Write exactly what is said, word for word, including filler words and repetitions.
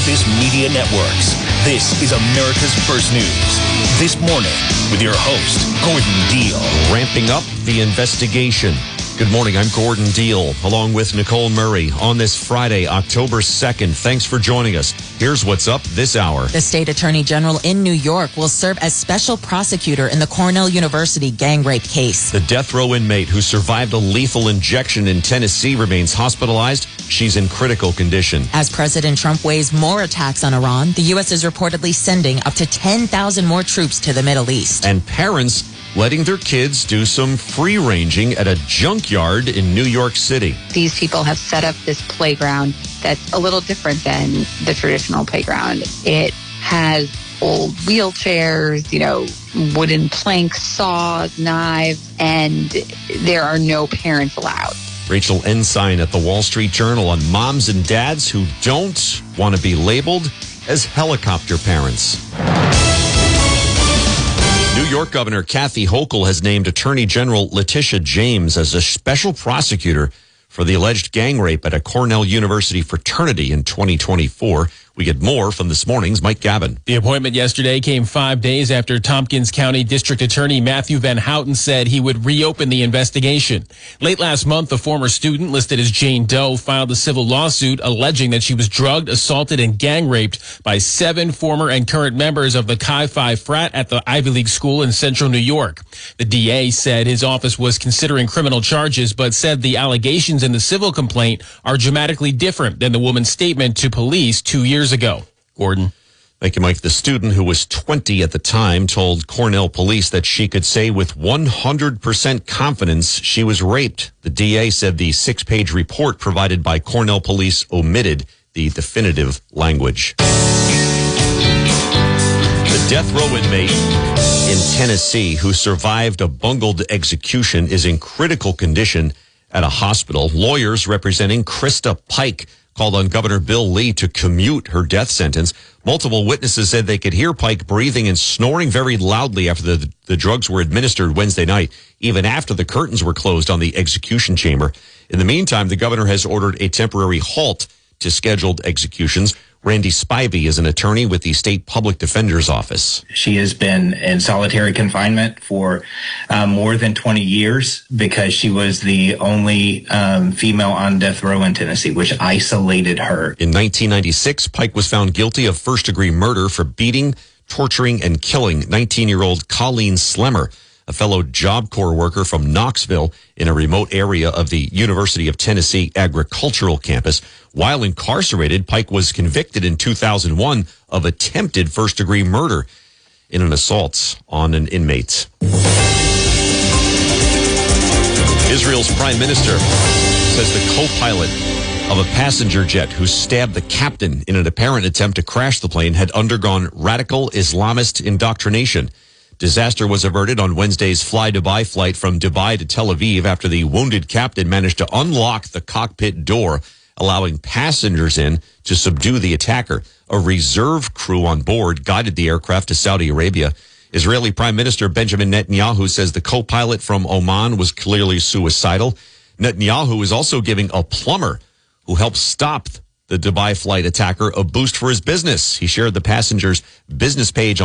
Campus Media Networks. This is America's First News. This morning with your host, Gordon Deal. Ramping up the investigation. Good morning, I'm Gordon Deal, along with Nicole Murray on this Friday, October second. Thanks for joining us. Here's what's up this hour. The state attorney general in New York will serve as special prosecutor in the Cornell University gang rape case. The death row inmate who survived a lethal injection in Tennessee remains hospitalized. She's in critical condition. As President Trump weighs more attacks on Iran, the U S is reportedly sending up to ten thousand more troops to the Middle East. And parents letting their kids do some free-ranging at a junkyard in New York City. These people have set up this playground that's a little different than the traditional playground. It has old wheelchairs, you know, wooden planks, saws, knives, and there are no parents allowed. Rachel Ensign at the Wall Street Journal on moms and dads who don't want to be labeled as helicopter parents. New York Governor Kathy Hochul has named Attorney General Letitia James as a special prosecutor for the alleged gang rape at a Cornell University fraternity in twenty twenty-four. We get more from this morning's Mike Gavin. The appointment yesterday came five days after Tompkins County District Attorney Matthew Van Houten said he would reopen the investigation. Late last month, the former student listed as Jane Doe filed a civil lawsuit alleging that she was drugged, assaulted, and gang raped by seven former and current members of the Chi Phi frat at the Ivy League school in central New York. The D A said his office was considering criminal charges, but said the allegations in the civil complaint are dramatically different than the woman's statement to police two years ago. Gordon. Thank you, Mike. The student, who was twenty at the time, told Cornell police that she could say with one hundred percent confidence she was raped. The D A said the six-page report provided by Cornell police omitted the definitive language. The death row inmate in Tennessee who survived a bungled execution is in critical condition at a hospital. Lawyers representing Krista Pike called on Governor Bill Lee to commute her death sentence. Multiple witnesses said they could hear Pike breathing and snoring very loudly after the, the drugs were administered Wednesday night, even after the curtains were closed on the execution chamber. In the meantime, the governor has ordered a temporary halt to scheduled executions. Randy Spivey is an attorney with the State Public Defender's Office. She has been in solitary confinement for uh, more than twenty years because she was the only um, female on death row in Tennessee, which isolated her. In nineteen ninety-six, Pike was found guilty of first-degree murder for beating, torturing, and killing nineteen-year-old Colleen Slemmer, a fellow Job Corps worker from Knoxville in a remote area of the University of Tennessee agricultural campus. While incarcerated, Pike was convicted in two thousand one of attempted first-degree murder in an assault on an inmate. Israel's prime minister says the co-pilot of a passenger jet who stabbed the captain in an apparent attempt to crash the plane had undergone radical Islamist indoctrination. Disaster was averted on Wednesday's Fly Dubai flight from Dubai to Tel Aviv after the wounded captain managed to unlock the cockpit door, allowing passengers in to subdue the attacker. A reserve crew on board guided the aircraft to Saudi Arabia. Israeli Prime Minister Benjamin Netanyahu says the co-pilot from Oman was clearly suicidal. Netanyahu is also giving a plumber who helped stop the Dubai flight attacker a boost for his business. He shared the passenger's business page on